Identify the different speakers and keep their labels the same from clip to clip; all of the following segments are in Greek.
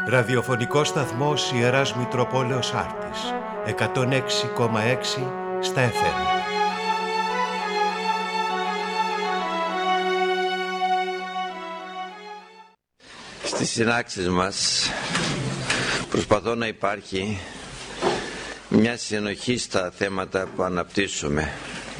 Speaker 1: Ραδιοφωνικός σταθμός Ιεράς Μητροπόλεως Άρτης, 106,6 στα FM.
Speaker 2: Στις συνάξεις μας προσπαθώ να υπάρχει μια συνοχή στα θέματα που αναπτύσσουμε.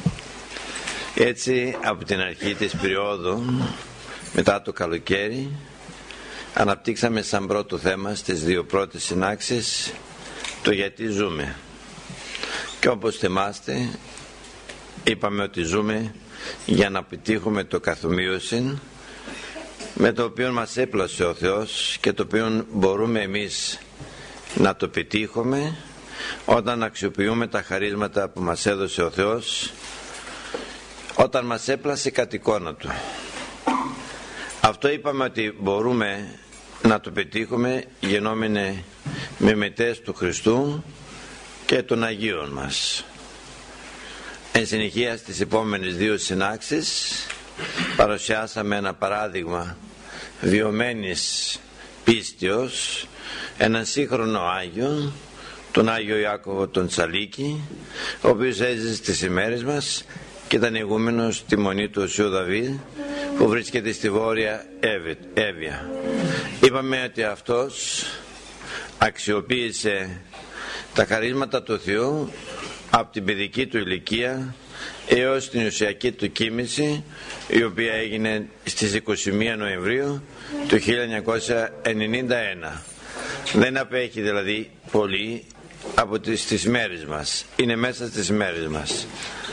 Speaker 2: Έτσι, από την αρχή της περίοδου, μετά το καλοκαίρι, αναπτύξαμε σαν πρώτο θέμα στις δύο πρώτες συνάξεις το γιατί ζούμε. Και όπως θυμάστε, είπαμε ότι ζούμε για να πετύχουμε το καθομοίωσιν, με το οποίο μας έπλασε ο Θεός και το οποίο μπορούμε εμείς να το πετύχουμε όταν αξιοποιούμε τα χαρίσματα που μας έδωσε ο Θεός, όταν μας έπλασε κατ' εικόνα Του. Αυτό είπαμε ότι μπορούμε να το πετύχουμε γεννόμενοι μεμετές του Χριστού και των Αγίων μας. Εν συνεχεία στις επόμενες δύο συνάξεις παρουσιάσαμε ένα παράδειγμα βιωμένης πίστεως, έναν σύγχρονο Άγιο, τον Άγιο Ιάκωβο τον Τσαλίκη, ο οποίος έζησε στις ημέρες μας και ήταν ηγούμενος στη μονή του Οσίου Δαβίδ, που βρίσκεται στη Βόρεια Εύβοια. Είπαμε ότι αυτός αξιοποίησε τα χαρίσματα του Θεού από την παιδική του ηλικία έως την ουσιακή του κοίμηση, η οποία έγινε στις 21 Νοεμβρίου του 1991. Δεν απέχει δηλαδή πολύ από τις μέρες μας, είναι μέσα στις μέρες μας.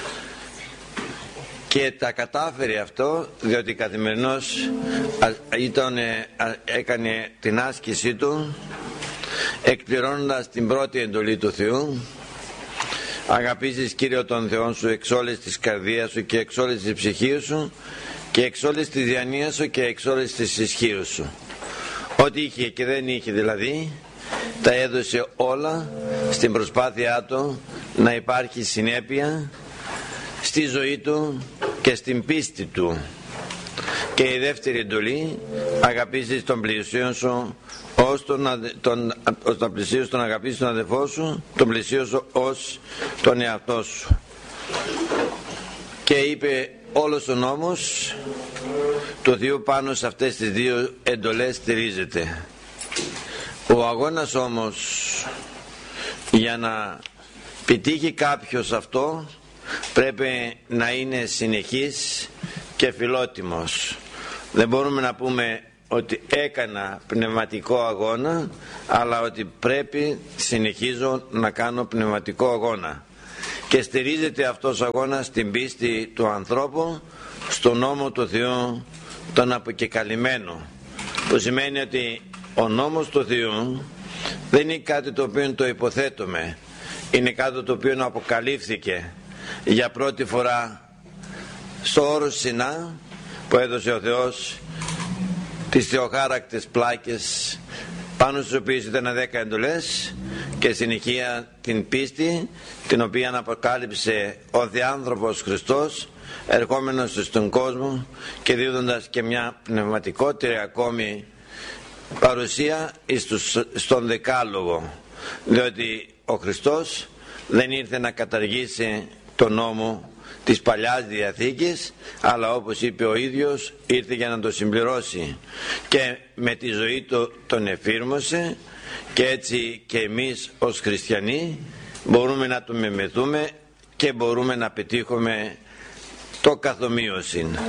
Speaker 2: Και τα κατάφερε αυτό διότι καθημερινώς έκανε την άσκησή του, εκπληρώνοντας την πρώτη εντολή του Θεού: αγαπήσεις Κύριο τον Θεόν σου εξ όλης της καρδίας σου και εξ όλης της ψυχής σου και εξ όλης της διανοίας σου και εξ όλης της ισχύως σου. Ό,τι είχε και δεν είχε δηλαδή, τα έδωσε όλα στην προσπάθειά του να υπάρχει συνέπεια στη ζωή του και στην πίστη του. Και η δεύτερη εντολή: αγαπήσεις τον πλησίον σου ως να πλησίως τον αγαπήσεις τον αδελφό σου, τον πλησίον σου ως τον εαυτό σου. Και είπε όλος ο νόμος του Θεού πάνω σε αυτές τις δύο εντολές στηρίζεται. Ο αγώνας όμως για να πετύχει κάποιος αυτό πρέπει να είναι συνεχής και φιλότιμος. Δεν μπορούμε να πούμε ότι έκανα πνευματικό αγώνα, αλλά ότι πρέπει συνεχίζω να κάνω πνευματικό αγώνα. Και στηρίζεται αυτός ο αγώνας στην πίστη του ανθρώπου, στον νόμο του Θεού, τον αποκεκαλυμμένο, που σημαίνει ότι ο νόμος του Θεού δεν είναι κάτι το οποίο το υποθέτουμε, είναι κάτι το οποίο αποκαλύφθηκε για πρώτη φορά στο όρος Σινά, που έδωσε ο Θεός τις θεοχάρακτες πλάκες πάνω στις οποίες ήταν 10 εντολές, και συνεχεία την πίστη την οποία αποκάλυψε ο Θεάνθρωπος Χριστός, ερχόμενος στον κόσμο και δίδοντας και μια πνευματικότερη ακόμη παρουσία στον Δεκάλογο, διότι ο Χριστός δεν ήρθε να καταργήσει τον νόμο της Παλιάς Διαθήκης, αλλά όπως είπε ο ίδιος, ήρθε για να το συμπληρώσει και με τη ζωή του τον εφήρμοσε. Και έτσι και εμείς ως χριστιανοί μπορούμε να το μεμεθούμε και μπορούμε να πετύχουμε το καθομοίωσιν.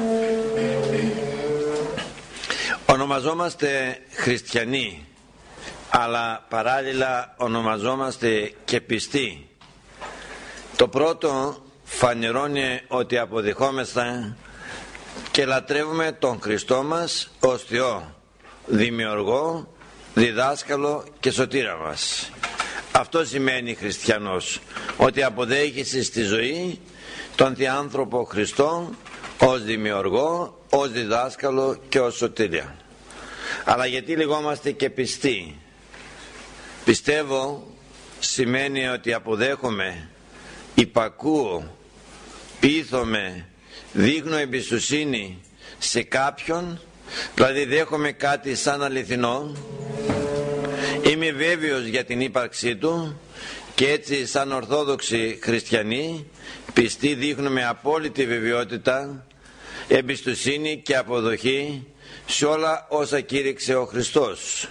Speaker 2: Ονομαζόμαστε χριστιανοί, αλλά παράλληλα ονομαζόμαστε και πιστοί. Το πρώτο φανερώνει ότι αποδεχόμεθα και λατρεύουμε τον Χριστό μας ως Θεό, δημιουργό, διδάσκαλο και σωτήρα μας. Αυτό σημαίνει χριστιανός, ότι αποδέχεσαι στη ζωή τον Θεάνθρωπο Χριστό ως δημιουργό, ως διδάσκαλο και ως σωτήρα. Αλλά γιατί λεγόμαστε και πιστοί? Πιστεύω σημαίνει ότι αποδέχομαι, υπακούω, πείθομαι, δείχνω εμπιστοσύνη σε κάποιον, δηλαδή δέχομαι κάτι σαν αληθινό Είμαι βέβαιος για την ύπαρξή του και έτσι σαν Ορθόδοξοι χριστιανοί πιστοί δείχνουμε απόλυτη βεβαιότητα, εμπιστοσύνη και αποδοχή σε όλα όσα κήρυξε ο Χριστός.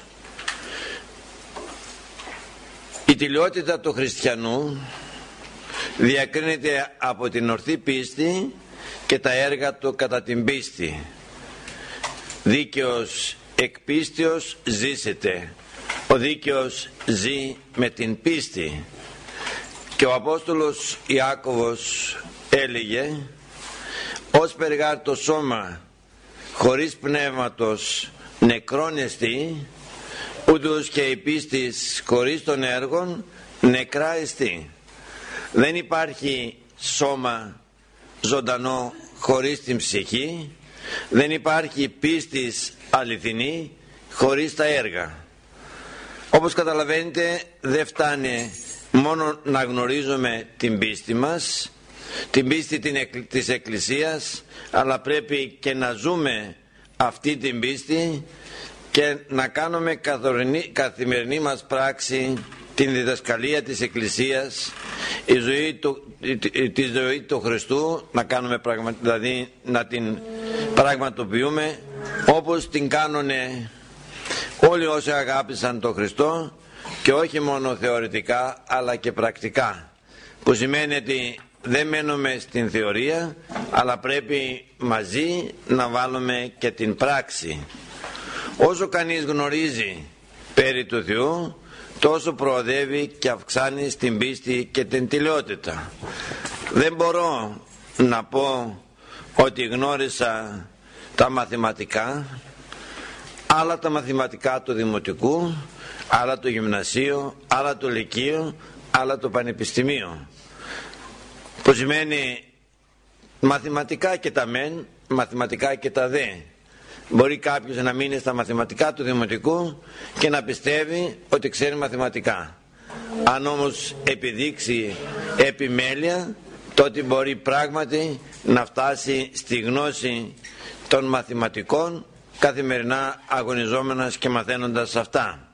Speaker 2: Η τηλεότητα του χριστιανού διακρίνεται από την ορθή πίστη και τα έργα του κατά την πίστη. Δίκαιος εκ πίστεως ζήσετε. Ο δίκαιος ζει με την πίστη. Και ο Απόστολος Ιάκωβος έλεγε: «Ως περγάρ το σώμα χωρίς πνεύματος νεκρόν εστί, ούτως και η πίστης χωρίς των έργων νεκρά εστί». Δεν υπάρχει σώμα ζωντανό χωρίς την ψυχή, δεν υπάρχει πίστης αληθινή χωρίς τα έργα. Όπως καταλαβαίνετε, δεν φτάνει μόνο να γνωρίζουμε την πίστη μας, την πίστη της Εκκλησίας, αλλά πρέπει και να ζούμε αυτή την πίστη και να κάνουμε καθημερινή μας πράξη την διδασκαλία της Εκκλησίας, τη ζωή του Χριστού, να κάνουμε δηλαδή να την πραγματοποιούμε όπως την κάνουνε όλοι όσοι αγάπησαν τον Χριστό, και όχι μόνο θεωρητικά αλλά και πρακτικά, που σημαίνει ότι δεν μένουμε στην θεωρία, αλλά πρέπει μαζί να βάλουμε και την πράξη. Όσο κανείς γνωρίζει περί του Θεού, τόσο προοδεύει και αυξάνει στην πίστη και την τηλεότητα. Δεν μπορώ να πω ότι γνώρισα τα μαθηματικά, άλλα τα μαθηματικά του δημοτικού, άλλα το γυμνασίο, άλλα το λυκείο, άλλα το πανεπιστημίο, που σημαίνει μαθηματικά και τα μεν, μαθηματικά και τα δε. Μπορεί κάποιος να μείνει στα μαθηματικά του δημοτικού και να πιστεύει ότι ξέρει μαθηματικά. Αν όμως επιδείξει επιμέλεια, τότε μπορεί πράγματι να φτάσει στη γνώση των μαθηματικών, καθημερινά αγωνιζόμενας και μαθαίνοντας αυτά.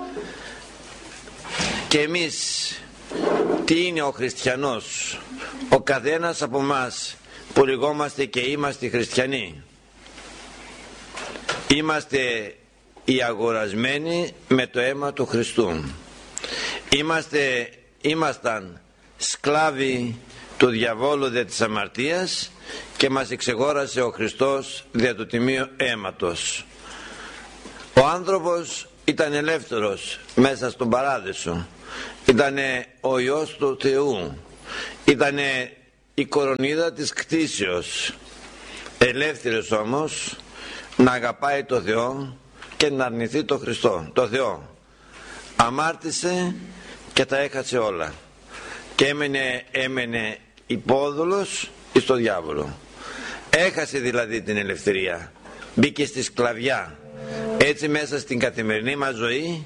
Speaker 2: Και εμείς, τι είναι ο χριστιανός? Ο καθένας από μας που λεγόμαστε και είμαστε χριστιανοί, είμαστε οι αγορασμένοι με το αίμα του Χριστού. Ήμασταν σκλάβοι του διαβόλου δια της αμαρτίας και μας εξεγόρασε ο Χριστός δια του τιμίου αίματος. Ο άνθρωπος ήταν ελεύθερος μέσα στον παράδεισο, ήταν ο Υιός του Θεού, ήταν η κορονίδα της κτήσεως. Ελεύθερος όμως να αγαπάει το Θεό και να αρνηθεί το Χριστό, το Θεό. Αμάρτησε και τα έχασε όλα και έμενε υπόδουλος στο διάβολο. Έχασε δηλαδή την ελευθερία, μπήκε στη σκλαβιά. Έτσι μέσα στην καθημερινή μας ζωή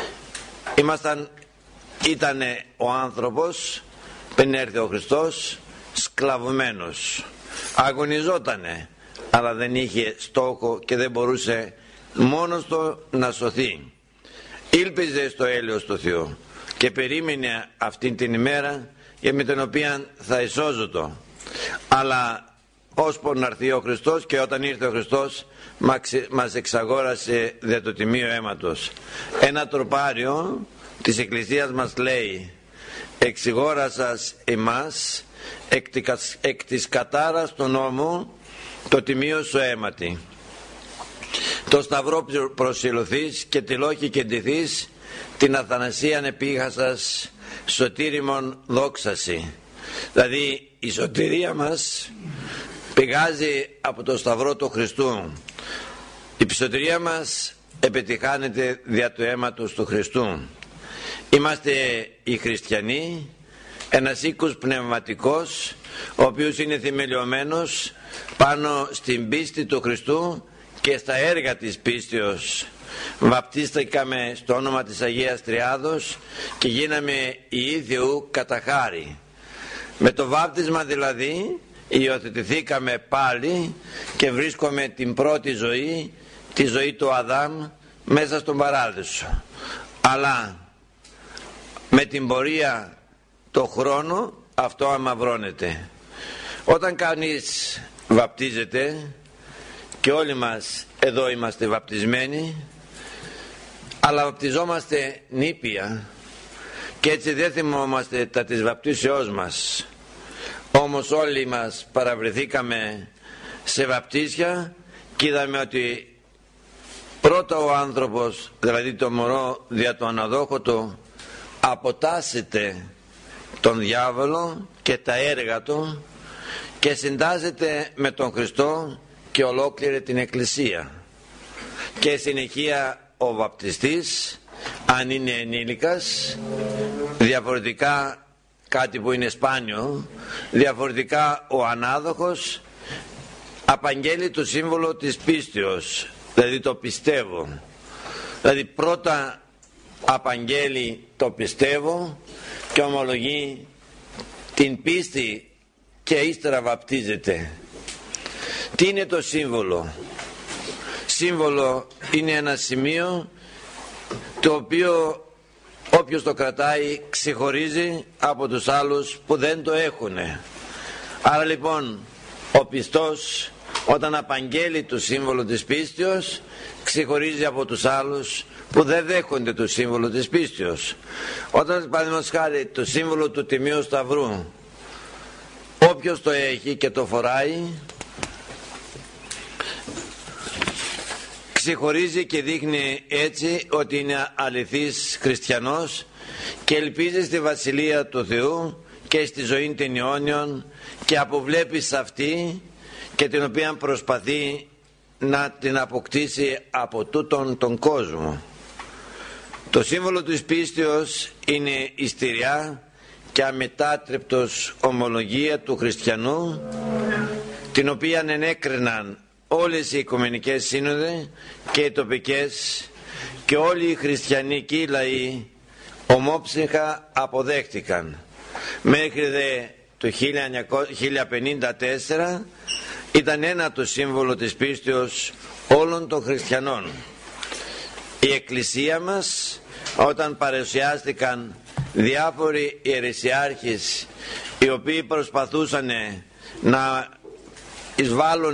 Speaker 2: ήταν ο άνθρωπος πριν έρθει ο Χριστός σκλαβωμένος, αγωνιζότανε, αλλά δεν είχε στόχο και δεν μπορούσε μόνος του να σωθεί. Ήλπιζε στο έλεος του Θεού και περίμενε αυτή την ημέρα για με την οποία θα εισώζωτο. Αλλά ώσπου να έρθει ο Χριστός, και όταν ήρθε ο Χριστός μας εξαγόρασε δια το τιμίο αίματος. Ένα τροπάριο της Εκκλησίας μας λέει: «Εξηγόρασας εμάς εκ της κατάρας του νόμου το τιμίο σου αίματι. Το σταυρό προσιλωθείς και τη λόχη κεντηθείς, την αθανασίαν επίχασας σωτήριμον δόξαση». Δηλαδή η σωτηρία μας πηγάζει από το σταυρό του Χριστού. Η σωτηρία μας επιτυχάνεται δια του αίματος του Χριστού. Είμαστε οι χριστιανοί, ένας οίκος πνευματικός, ο οποίος είναι θεμελιωμένος πάνω στην πίστη του Χριστού και στα έργα της πίστεως. Βαπτίστηκαμε στο όνομα της Αγίας Τριάδος και γίναμε ιοί Θεού κατά χάρη. Με το βάπτισμα δηλαδή υιοθετηθήκαμε πάλι και βρίσκουμε την πρώτη ζωή, τη ζωή του Αδάμ, μέσα στον παράδεισο. αλλά με την πορεία το χρόνο αυτό αμαυρώνεται. Όταν κανείς βαπτίζεται, και όλοι μας εδώ είμαστε βαπτισμένοι, αλλά βαπτιζόμαστε νήπια και έτσι δεν θυμόμαστε τα της βαπτίσεώς μας. Όμως όλοι μας παραβρεθήκαμε σε βαπτίσια και είδαμε ότι πρώτα ο άνθρωπος, δηλαδή το μωρό δια το αναδόχο του, αποτάσσεται τον διάβολο και τα έργα του και συντάζεται με τον Χριστό και ολόκληρη την Εκκλησία. Και συνεχεία ο βαπτιστής, αν είναι ενήλικας, διαφορετικά κάτι που είναι σπάνιο, διαφορετικά ο ανάδοχος απαγγέλει το σύμβολο της πίστεως, δηλαδή το πιστεύω. Δηλαδή πρώτα απαγγέλει το πιστεύω και ομολογεί την πίστη και ύστερα βαπτίζεται. Τι είναι το σύμβολο? Σύμβολο είναι ένα σημείο το οποίο όποιος το κρατάει ξεχωρίζει από τους άλλους που δεν το έχουν. Άρα λοιπόν ο πιστός όταν απαγγέλει το σύμβολο της πίστεως ξεχωρίζει από τους άλλους που δεν δέχονται το σύμβολο της πίστεως. Όταν παραδείγματος χάρη το σύμβολο του Τιμίου Σταυρού, όποιος το έχει και το φοράει ξεχωρίζει και δείχνει έτσι ότι είναι αληθής χριστιανός και ελπίζει στη Βασιλεία του Θεού και στη ζωή των αιώνιων και αποβλέπει σε αυτή και την οποία προσπαθεί να την αποκτήσει από τούτον τον κόσμο. Το σύμβολο της πίστεως είναι η στηριά και αμετάτρεπτος ομολογία του χριστιανού, την οποία ενέκριναν όλες οι οικουμενικές σύνοδοι και οι τοπικές και όλοι οι χριστιανικοί λαοί ομόψυχα αποδέχτηκαν. Μέχρι δε το 1054 ήταν ένα το σύμβολο της πίστεως όλων των χριστιανών. Η Εκκλησία μας, όταν παρουσιάστηκαν διάφοροι ιερεσιάρχες οι οποίοι προσπαθούσαν να εισβάλλουν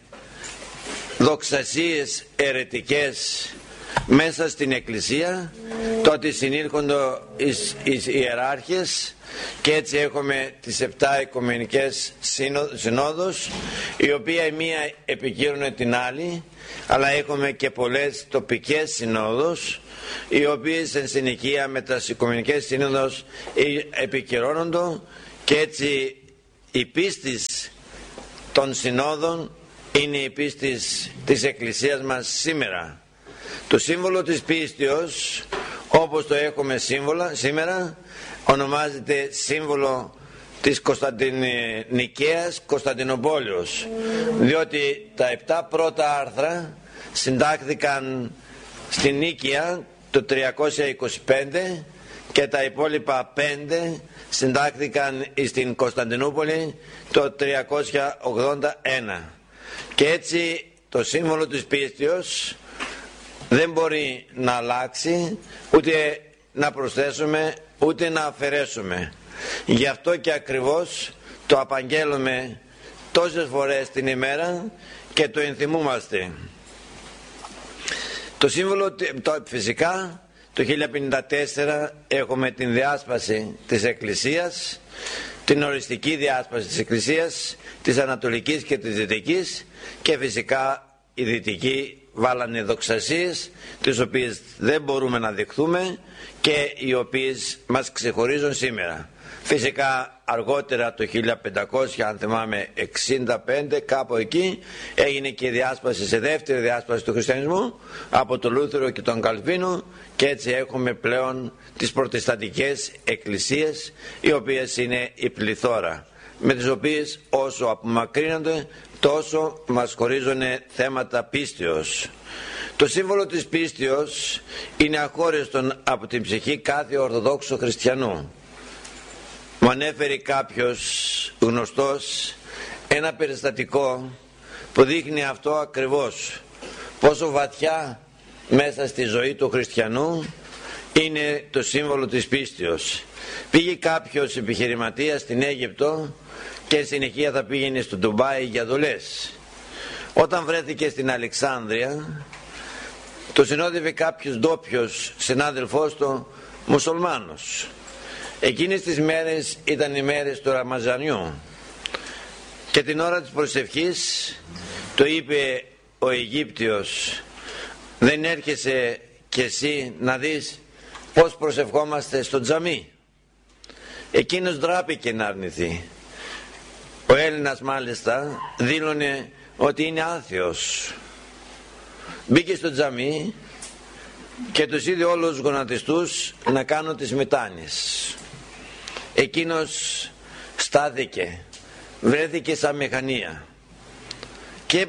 Speaker 2: δοξασίες αιρετικές μέσα στην Εκκλησία, τότε συνήλχονται οι ιεράρχες και έτσι έχουμε τις 7 οικουμενικές συνόδους, η οποία η μία επικύρωνε την άλλη, αλλά έχουμε και πολλές τοπικές συνόδους οι οποίες εν συνεχεία με τις οικουμενικές σύνοδους επικυρώνονται και έτσι η πίστη των συνόδων είναι η πίστη της Εκκλησίας μας σήμερα. Το σύμβολο της πίστεως, όπως το έχουμε σήμερα, ονομάζεται σύμβολο της Νικαίας Κωνσταντινοπόλεως, διότι τα 7 πρώτα άρθρα συντάχθηκαν στην Νίκαια το 325 και τα υπόλοιπα 5 συντάχθηκαν στην Κωνσταντινούπολη το 381. Και έτσι το σύμβολο της πίστεως δεν μπορεί να αλλάξει, ούτε να προσθέσουμε ούτε να αφαιρέσουμε. Γι' αυτό και ακριβώς το απαγγέλουμε τόσες φορές την ημέρα και το ενθυμούμαστε. Το σύμβολο, φυσικά το 1054 έχουμε την διάσπαση της Εκκλησίας, την οριστική διάσπαση της Εκκλησίας, της Ανατολικής και της Δυτικής, και φυσικά οι Δυτικοί βάλανε δοξασίες τις οποίες δεν μπορούμε να δεχθούμε και οι οποίες μας ξεχωρίζουν σήμερα. Φυσικά αργότερα το 1500, αν θυμάμαι 65, κάπου εκεί έγινε και η διάσπαση, σε δεύτερη διάσπαση του χριστιανισμού από τον Λούθερο και τον Καλβίνο, και έτσι έχουμε πλέον τις προτεσταντικές εκκλησίες, οι οποίες είναι η πληθώρα, με τις οποίες όσο απομακρύνονται τόσο μας χωρίζουν θέματα πίστεως. Το σύμβολο της πίστεως είναι αχώριστον από την ψυχή κάθε Ορθοδόξου χριστιανού. Μου ανέφερε κάποιος γνωστός ένα περιστατικό που δείχνει αυτό ακριβώς, πόσο βαθιά μέσα στη ζωή του χριστιανού είναι το σύμβολο της πίστεως. Πήγε κάποιος επιχειρηματίας στην Αίγυπτο και συνεχεία θα πήγαινε στο Ντουμπάι για δουλειές. Όταν βρέθηκε στην Αλεξάνδρεια, το συνόδευε κάποιος ντόπιος συνάδελφός του, μουσουλμάνος. Εκείνες τις μέρες ήταν οι μέρες του Ραμαζανιού και την ώρα της προσευχής το είπε ο Αιγύπτιος, δεν έρχεσαι κι εσύ να δεις πως προσευχόμαστε στο τζαμί? Εκείνος ντράπηκε να αρνηθεί. Ο Έλληνας μάλιστα δήλωνε ότι είναι άθεος. Μπήκε στο τζαμί και τους είδε όλους τους γονατιστούς να κάνουν τις μετάνοιες. Εκείνος στάθηκε, βρέθηκε σαν μηχανία και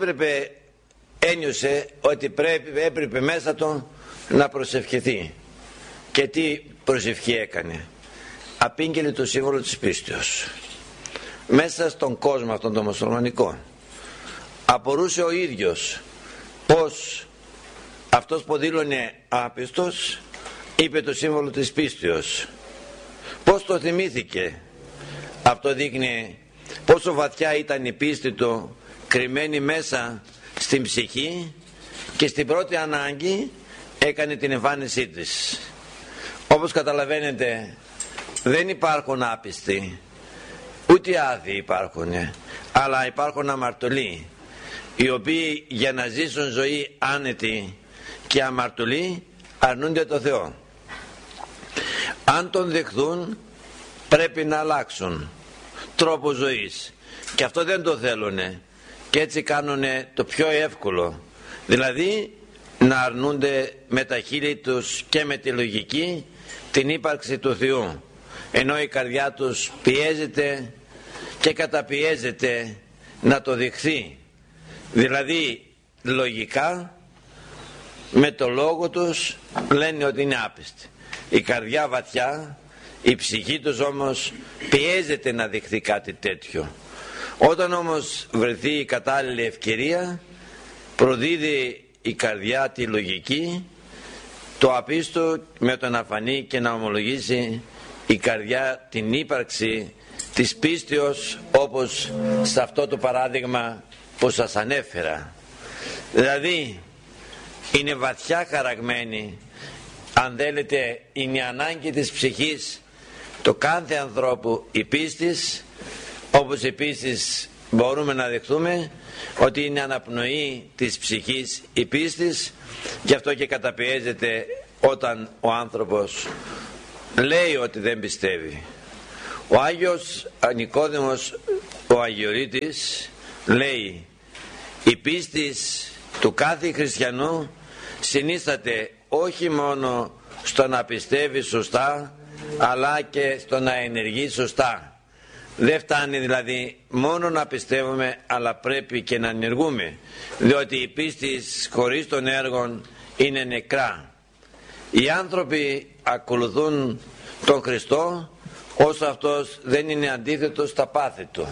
Speaker 2: ένιωσε ότι έπρεπε μέσα του να προσευχηθεί. Και τι προσευχή έκανε? Απήγγειλε το σύμβολο της πίστεως. Μέσα στον κόσμο αυτόν τον μουσουλμανικό απορούσε ο ίδιος πως αυτός που δήλωνε άπιστος είπε το σύμβολο της πίστεως. Πως το θυμήθηκε? Αυτό δείχνει πόσο βαθιά ήταν η πίστη του κρυμμένη μέσα στην ψυχή και στην πρώτη ανάγκη έκανε την εμφάνισή της. Όπως καταλαβαίνετε, δεν υπάρχουν άπιστοι, ούτε άδειοι υπάρχουν, αλλά υπάρχουν αμαρτωλοί, οι οποίοι για να ζήσουν ζωή άνετη και αμαρτωλοί αρνούνται το Θεό. Αν τον δεχθούν πρέπει να αλλάξουν τρόπο ζωής, και αυτό δεν το θέλουνε, και έτσι κάνουνε το πιο εύκολο, δηλαδή να αρνούνται με τα χείλη τους και με τη λογική την ύπαρξη του Θεού, ενώ η καρδιά τους πιέζεται και καταπιέζεται να το δεχθεί. Δηλαδή λογικά με το λόγο τους λένε ότι είναι άπιστοι. Η καρδιά βαθιά, η ψυχή τους όμως πιέζεται να δεχθεί κάτι τέτοιο. Όταν όμως βρεθεί η κατάλληλη ευκαιρία, προδίδει η καρδιά τη λογική, το απίστο με το να φανεί και να ομολογήσει η καρδιά την ύπαρξη της πίστεως, όπως σε αυτό το παράδειγμα που σας ανέφερα. Δηλαδή είναι βαθιά χαραγμένη, αν θέλετε είναι η ανάγκη της ψυχής το κάθε ανθρώπου η πίστης, όπως επίσης μπορούμε να δεχθούμε ότι είναι αναπνοή της ψυχής η πίστης. Γι' αυτό και καταπιέζεται όταν ο άνθρωπος λέει ότι δεν πιστεύει. Ο Άγιος Νικόδημος ο Αγιορείτης λέει, η πίστης του κάθε χριστιανού συνίσταται όχι μόνο στο να πιστεύει σωστά, αλλά και στο να ενεργεί σωστά. Δεν φτάνει δηλαδή μόνο να πιστεύουμε, αλλά πρέπει και να ενεργούμε, διότι η πίστη χωρίς των έργων είναι νεκρά. Οι άνθρωποι ακολουθούν τον Χριστό όσο αυτός δεν είναι αντίθετος στα πάθη του,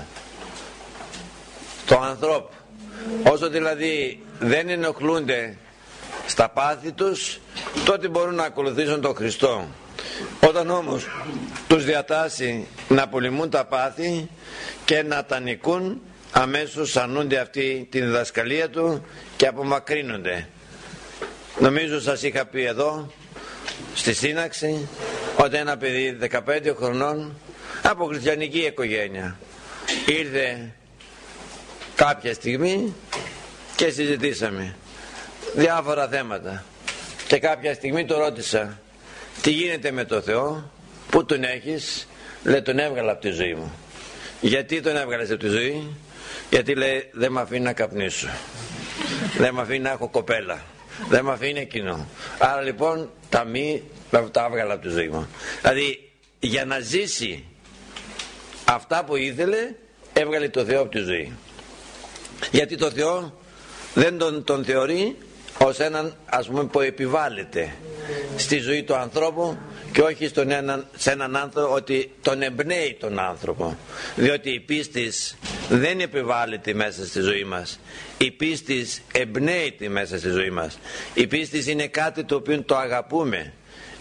Speaker 2: το ανθρώπου. Όσο δηλαδή δεν ενοχλούνται στα πάθη τους, τότε μπορούν να ακολουθήσουν τον Χριστό. Όταν όμως τους διατάσσει να πολεμούν τα πάθη και να τα νικούν, αμέσως αρνούνται αυτή τη διδασκαλία του και απομακρύνονται. Νομίζω σας είχα πει εδώ στη σύναξη ότι ένα παιδί 15 χρονών από χριστιανική οικογένεια ήρθε κάποια στιγμή και συζητήσαμε διάφορα θέματα, και κάποια στιγμή το ρώτησα, τι γίνεται με το Θεό, πού τον έχεις? Λέει, τον έβγαλα από τη ζωή μου. Γιατί τον έβγαλες από τη ζωή? Γιατί λέει, δεν με αφήνει να καπνίσω, δεν με αφήνει να έχω κοπέλα, δεν με αφήνει εκείνο. Άρα λοιπόν τα έβγαλα από τη ζωή μου. Δηλαδή για να ζήσει αυτά που ήθελε, έβγαλε το Θεό από τη ζωή. Γιατί το Θεό δεν τον θεωρεί ως έναν, ας πούμε, που επιβάλλεται στη ζωή του ανθρώπου, και όχι σε έναν άνθρωπο ότι τον εμπνέει τον άνθρωπο, διότι η πίστης δεν επιβάλλεται μέσα στη ζωή μας, η πίστης εμπνέεται μέσα στη ζωή μας. Η πίστης είναι κάτι το οποίο το αγαπούμε,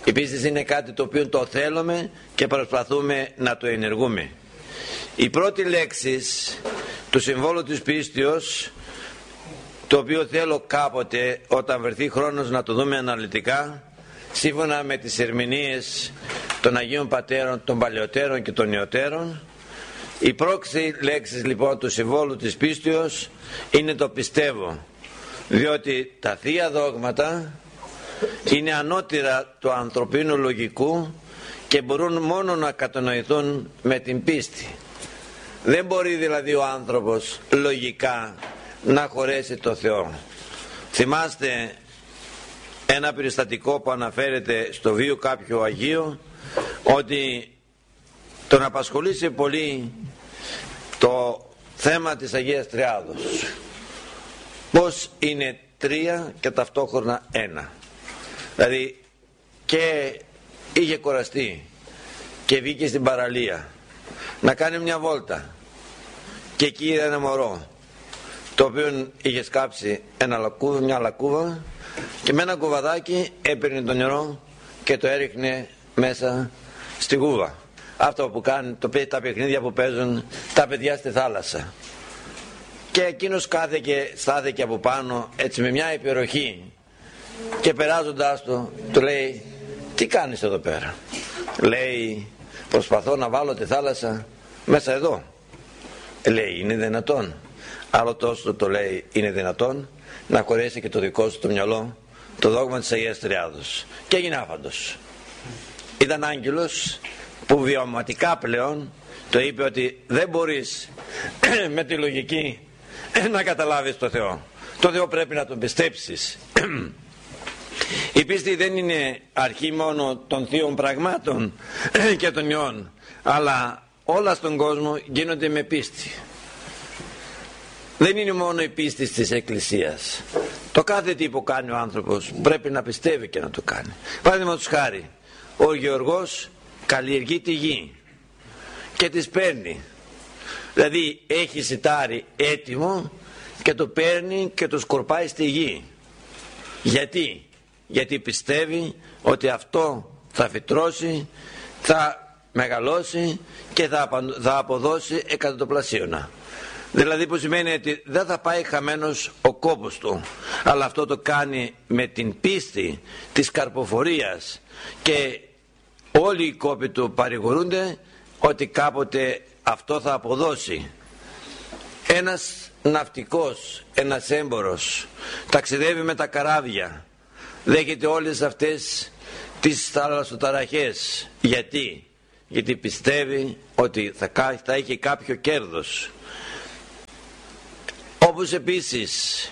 Speaker 2: Η πίστη είναι κάτι το οποίο το θέλουμε και προσπαθούμε να το ενεργούμε. Η πρώτη λέξη του συμβόλου της πίστεως, το οποίο θέλω κάποτε όταν βρεθεί χρόνος να το δούμε αναλυτικά, σύμφωνα με τις ερμηνείες των Αγίων Πατέρων, των Παλαιότερων και των Νεωτέρων, η πρώτη λέξη λοιπόν του συμβόλου της πίστεως είναι το πιστεύω, διότι τα Θεία Δόγματα είναι ανώτερα του ανθρωπίνου λογικού και μπορούν μόνο να κατανοηθούν με την πίστη. Δεν μπορεί δηλαδή ο άνθρωπος λογικά να χωρέσει το Θεό. Θυμάστε ένα περιστατικό που αναφέρεται στο βίο κάποιου Αγίου, ότι τον απασχολήσε πολύ το θέμα της Αγίας Τριάδος. Πώς είναι τρία και ταυτόχρονα ένα. Δηλαδή και είχε κουραστεί και βγήκε στην παραλία να κάνει μια βόλτα και εκεί είδε ένα μωρό το οποίο είχε σκάψει μια λακκούβα και με ένα κουβαδάκι έπαιρνε το νερό και το έριχνε μέσα στη κούβα. Αυτό που κάνει τα παιχνίδια που παίζουν τα παιδιά στη θάλασσα. Και εκείνος στάθηκε από πάνω έτσι με μια υπεροχή και περάζοντας του λέει, τι κάνεις εδώ πέρα? Λέει, προσπαθώ να βάλω τη θάλασσα μέσα εδώ. Λέει, είναι δυνατόν? Άλλο τόσο το λέει, είναι δυνατόν να χωρέσει και το δικό σου το μυαλό το δόγμα της Αγίας Τριάδος? Και έγινε άφαντος. Ήταν άγγελος που βιωματικά πλέον το είπε ότι δεν μπορείς με τη λογική να καταλάβεις το Θεό. Το Θεό πρέπει να τον πιστέψεις. Η πίστη δεν είναι αρχή μόνο των θείων πραγμάτων και των ιών, αλλά όλα στον κόσμο γίνονται με πίστη. Δεν είναι μόνο η πίστη της Εκκλησίας. Το κάθε τι που κάνει ο άνθρωπος πρέπει να πιστεύει και να το κάνει. Παραδείγματος χάρη, ο Γεωργός καλλιεργεί τη γη και τις παίρνει. Δηλαδή έχει σιτάρι έτοιμο και το παίρνει και το σκορπάει στη γη. Γιατί? Γιατί πιστεύει ότι αυτό θα φυτρώσει, θα μεγαλώσει και θα αποδώσει εκατοντοπλασίωνα. Δηλαδή που σημαίνει ότι δεν θα πάει χαμένος ο κόπος του, αλλά αυτό το κάνει με την πίστη της καρποφορίας και όλοι οι κόποι του παρηγορούνται ότι κάποτε αυτό θα αποδώσει. Ένας ναυτικός, ένας έμπορος ταξιδεύει με τα καράβια, δέχεται όλες αυτές τις θαλασσοταραχές. Γιατί πιστεύει ότι θα έχει κάποιο κέρδος. Όπως επίσης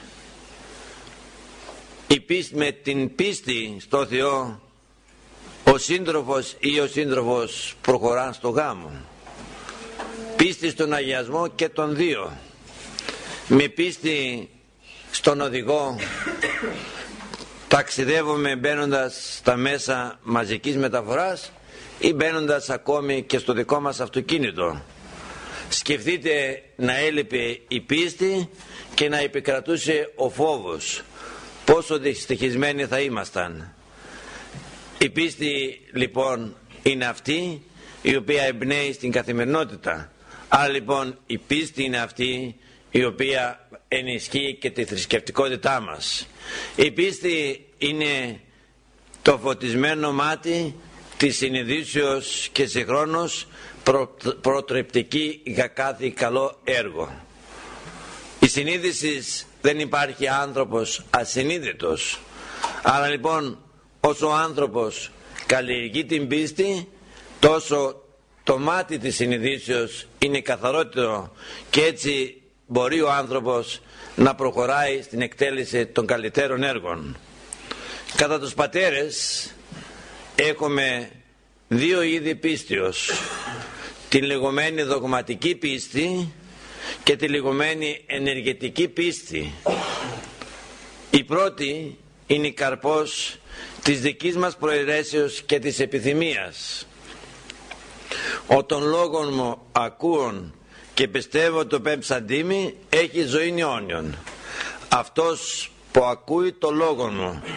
Speaker 2: με την πίστη στο Θεό ο σύντροφος ή ο σύντροφος προχωρά στο γάμο. Πίστη στον αγιασμό και των δύο. Με πίστη στον οδηγό ταξιδεύουμε μπαίνοντας στα μέσα μαζικής μεταφοράς ή μπαίνοντας ακόμη και στο δικό μας αυτοκίνητο. Σκεφτείτε να έλειπε η πίστη και να επικρατούσε ο φόβος. Πόσο δυστυχισμένοι θα ήμασταν. Η πίστη λοιπόν είναι αυτή η οποία εμπνέει στην καθημερινότητα. Άρα λοιπόν η πίστη είναι αυτή η οποία ενισχύει και τη θρησκευτικότητά μας. Η πίστη είναι το φωτισμένο μάτι της συνειδήσεως και συγχρόνως προτρεπτική για κάθε καλό έργο. Η συνείδηση δεν υπάρχει άνθρωπος ασυνείδητος. Άρα λοιπόν όσο ο άνθρωπος καλλιεργεί την πίστη, τόσο το μάτι της συνειδήσεως είναι καθαρότερο και έτσι μπορεί ο άνθρωπος να προχωράει στην εκτέλεση των καλύτερων έργων. Κατά τους πατέρες έχουμε δύο είδη πίστεως, την λεγόμενη δογματική πίστη και τη λεγόμενη ενεργετική πίστη. Η πρώτη είναι η καρπός της δικής μας προαιρέσεως και της επιθυμίας. Όταν λόγων μου ακούων και πιστεύω το πέμψαντήμι έχει ζωή αιώνιον. Αυτός που ακούει το λόγο μου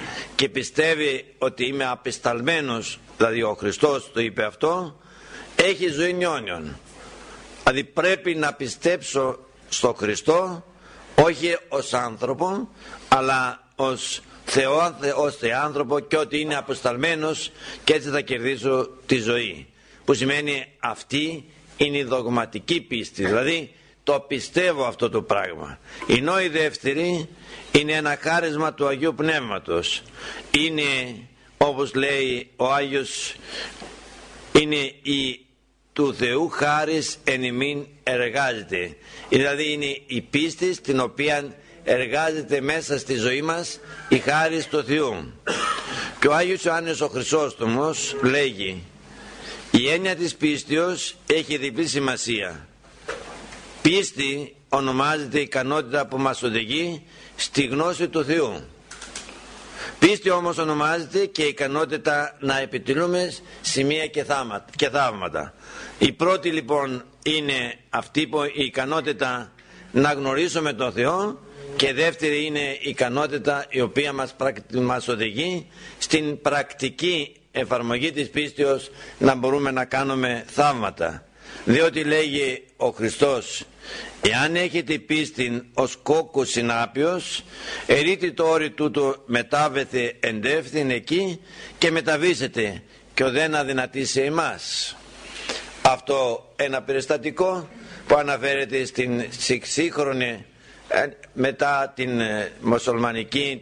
Speaker 2: και πιστεύει ότι είμαι απεσταλμένος, δηλαδή ο Χριστός το είπε αυτό, έχει ζωή αιώνιον. Δηλαδή πρέπει να πιστέψω στο Χριστό, όχι ως άνθρωπο, αλλά ως Θεό, ως Θεάνθρωπο, και ότι είναι αποσταλμένος και έτσι θα κερδίσω τη ζωή. Που σημαίνει αυτή είναι η δογματική πίστη, δηλαδή το πιστεύω αυτό το πράγμα. Ενώ η δεύτερη είναι ένα χάρισμα του Αγίου Πνεύματος. Είναι, όπως λέει ο Άγιος, είναι η του Θεού χάρις εν ημίν εργάζεται. Δηλαδή είναι η πίστη στην οποία εργάζεται μέσα στη ζωή μας η χάρις του Θεού. Και ο Άγιος Ιωάννης ο Χρυσόστομος λέγει: η έννοια της πίστεως έχει διπλή σημασία. Πίστη ονομάζεται η ικανότητα που μας οδηγεί στη γνώση του Θεού. Πίστη όμως ονομάζεται και η ικανότητα να επιτελούμε σημεία και θαύματα. Η πρώτη λοιπόν είναι αυτή που η ικανότητα να γνωρίσουμε τον Θεό, και δεύτερη είναι η ικανότητα η οποία μας οδηγεί στην πρακτική εφαρμογή της πίστεως να μπορούμε να κάνουμε θαύματα. Διότι λέγει ο Χριστός: εάν έχετε πίστην ως κόκκος συνάπιος, ερείτε το όρι τούτο μετάβεθε εντεύθυν εκεί και μεταβήσετε, και ο δεν αδυνατήσει εμάς. Αυτό ένα περιστατικό που αναφέρεται στην σύγχρονη, μετά την μουσουλμανική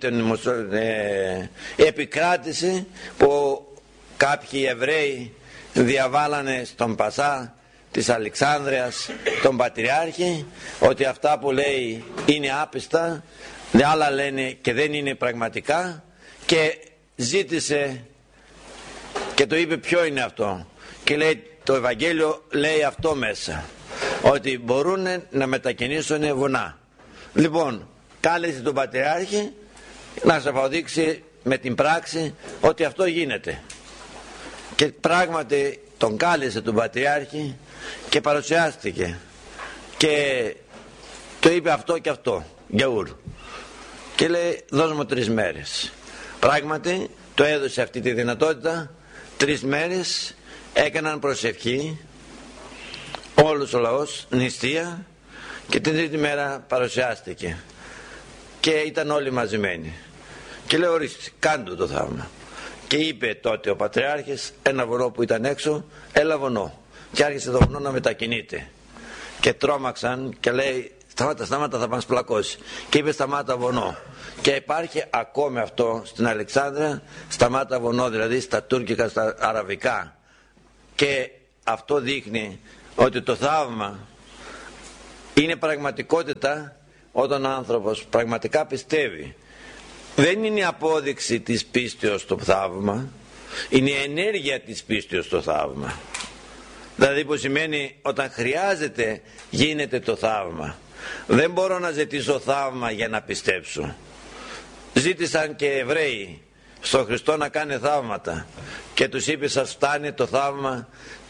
Speaker 2: επικράτηση, που κάποιοι Εβραίοι διαβάλανε στον Πασά της Αλεξάνδρειας τον Πατριάρχη ότι αυτά που λέει είναι άπιστα, άλλα λένε και δεν είναι πραγματικά, και ζήτησε και το είπε ποιο είναι αυτό, και λέει το Ευαγγέλιο λέει αυτό μέσα, ότι μπορούν να μετακινήσουν βουνά. Λοιπόν, κάλεσε τον Πατριάρχη να σας αποδείξει με την πράξη ότι αυτό γίνεται, και πράγματι τον κάλεσε τον Πατριάρχη και παρουσιάστηκε και το είπε αυτό και αυτό, Γιαούρ, και λέει δώσ' μου 3 μέρες. Πράγματι το έδωσε αυτή τη δυνατότητα. 3 μέρες έκαναν προσευχή όλος ο λαός, νηστεία, και την τρίτη μέρα παρουσιάστηκε και ήταν όλοι μαζεμένοι και λέει ορίστε, κάντε το θαύμα. Και είπε τότε ο Πατριάρχης ένα βουνό που ήταν έξω, έλα βουνό, και άρχισε το βουνό να μετακινείται, και τρόμαξαν και λέει σταμάτα θα μας πλακώσει, και είπε σταμάτα βουνό. Και υπάρχει ακόμη αυτό στην Αλεξάνδρεια, σταμάτα βουνό, δηλαδή στα τουρκικά, στα αραβικά, και αυτό δείχνει ότι το θαύμα είναι πραγματικότητα όταν ο άνθρωπος πραγματικά πιστεύει. Δεν είναι η απόδειξη της πίστεως το θαύμα, είναι η ενέργεια της πίστεως το θαύμα. Δηλαδή που σημαίνει όταν χρειάζεται γίνεται το θαύμα. Δεν μπορώ να ζητήσω θαύμα για να πιστέψω. Ζήτησαν και Εβραίοι στον Χριστό να κάνει θαύματα και τους είπε σας φτάνει το θαύμα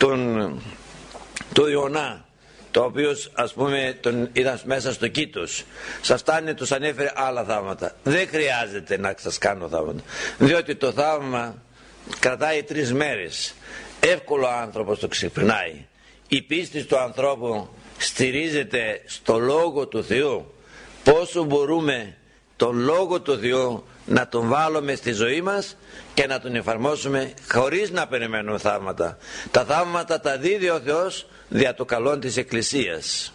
Speaker 2: του Ιωνά, το οποίο ας πούμε τον είδαν μέσα στο κήτος, σας φτάνει, τους ανέφερε άλλα θαύματα. Δεν χρειάζεται να σας κάνω θαύματα, διότι το θαύμα κρατάει 3 μέρες, εύκολο ο άνθρωπος το ξεπερνάει. Η πίστη του ανθρώπου στηρίζεται στο Λόγο του Θεού. Πόσο μπορούμε τον Λόγο του Θεού να τον βάλουμε στη ζωή μας και να τον εφαρμόσουμε χωρίς να περιμένουμε θαύματα. Τα θαύματα τα δίδει ο Θεός δια το καλόν της Εκκλησίας.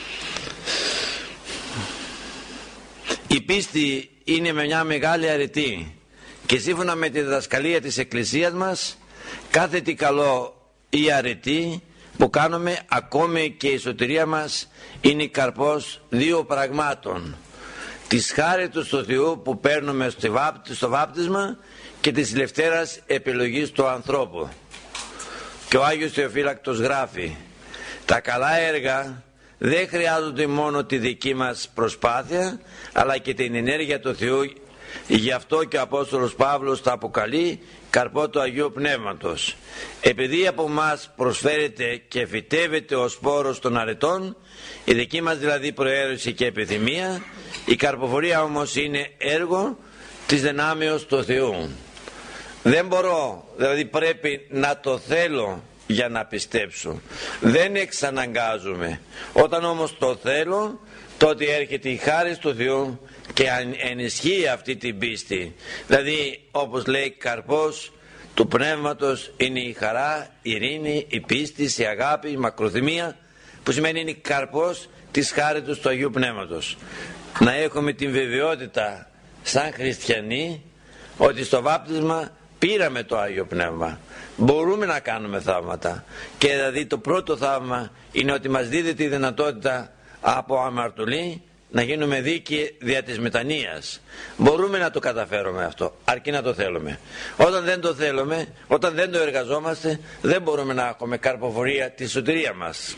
Speaker 2: Η πίστη είναι με μια μεγάλη αρετή και σύμφωνα με τη διδασκαλία της Εκκλησίας μας, κάθε τι καλό ή αρετή που κάνουμε, ακόμη και η σωτηρία μας, είναι καρπός 2 πραγμάτων: της χάριτος του Θεού που παίρνουμε στο βάπτισμα και της ελευθέρας επιλογής του ανθρώπου. Και ο Άγιος Θεοφύλακτος γράφει: τα καλά έργα δεν χρειάζονται μόνο τη δική μας προσπάθεια, αλλά και την ενέργεια του Θεού. Γι' αυτό και ο Απόστολος Παύλος τα αποκαλεί καρπό του Αγίου Πνεύματος. Επειδή από μας προσφέρεται και φυτεύεται ο σπόρος των αρετών, η δική μας δηλαδή προαίρεση και επιθυμία, η καρποφορία όμως είναι έργο της δυνάμεως του Θεού. Δεν μπορώ, δηλαδή πρέπει να το θέλω για να πιστέψω. Δεν εξαναγκάζομαι. Όταν όμως το θέλω, τότε έρχεται η χάρις του Θεού και ενισχύει αυτή την πίστη. Δηλαδή, όπως λέει, καρπός του πνεύματος είναι η χαρά, η ειρήνη, η πίστη, η αγάπη, η μακροθυμία, που σημαίνει είναι καρπός της χάριτος του Αγίου Πνεύματος. Να έχουμε την βεβαιότητα σαν χριστιανοί ότι στο βάπτισμα πήραμε το Άγιο Πνεύμα. Μπορούμε να κάνουμε θαύματα. Και δηλαδή το πρώτο θαύμα είναι ότι μας δίδεται η δυνατότητα από αμαρτωλοί να γίνουμε δίκαιοι δια της μετανοίας. Μπορούμε να το καταφέρουμε αυτό, αρκεί να το θέλουμε. Όταν δεν το θέλουμε, όταν δεν το εργαζόμαστε, δεν μπορούμε να έχουμε καρποφορία τη σωτηρία μας.